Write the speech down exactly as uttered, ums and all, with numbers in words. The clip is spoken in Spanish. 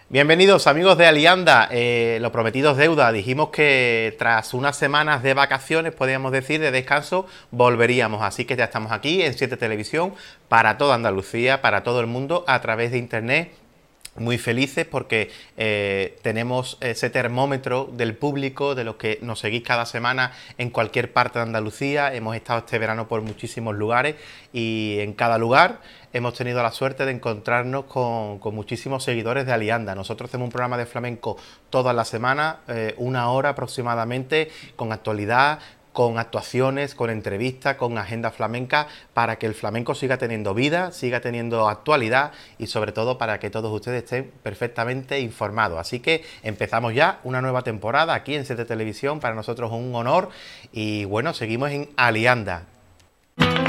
Bienvenidos amigos de Alianda, eh, lo prometido es deuda. Dijimos que tras unas semanas de vacaciones, podríamos decir, de descanso, volveríamos. Así que ya estamos aquí en siete Televisión para toda Andalucía, para todo el mundo, a través de internet. Muy felices porque eh, tenemos ese termómetro del público, de los que nos seguís cada semana en cualquier parte de Andalucía. Hemos estado este verano por muchísimos lugares y en cada lugar hemos tenido la suerte de encontrarnos con, con muchísimos seguidores de Alianda. Nosotros hacemos un programa de flamenco todas las semanas, eh, una hora aproximadamente, con actualidad, con actuaciones, con entrevistas, con agenda flamenca, para que el flamenco siga teniendo vida, siga teniendo actualidad y sobre todo para que todos ustedes estén perfectamente informados. Así que empezamos ya una nueva temporada aquí en siete Televisión, para nosotros un honor y bueno, seguimos en Alianda.